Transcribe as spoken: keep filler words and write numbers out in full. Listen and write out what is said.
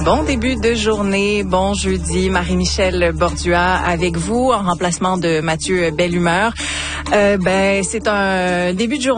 Bon début de journée, bon jeudi. Marie-Michel Bordua avec vous en remplacement de Mathieu Bellumeur. Euh, ben, c'est un début de journée